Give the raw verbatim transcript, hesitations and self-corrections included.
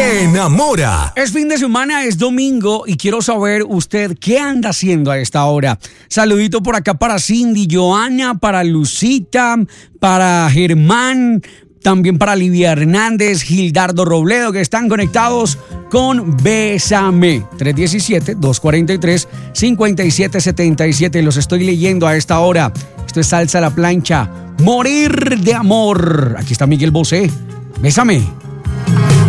se enamora. Es fin de semana, es domingo y quiero saber usted qué anda haciendo a esta hora. Saludito por acá para Cindy, Joana, para Lucita, para Germán, también para Livia Hernández, Gildardo Robledo, que están conectados con Bésame. tres uno siete, dos cuatro tres, cinco siete siete siete. Los estoy leyendo a esta hora. Esto es Salsa a la Plancha. Morir de amor. Aquí está Miguel Bosé. Bésame.